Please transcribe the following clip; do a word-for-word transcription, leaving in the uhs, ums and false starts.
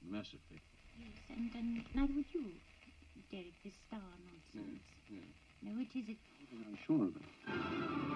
mess of people. Yes, and, and neither would you, Derek, this star nonsense. Yeah, yeah. No, it is it. I'm sure of it.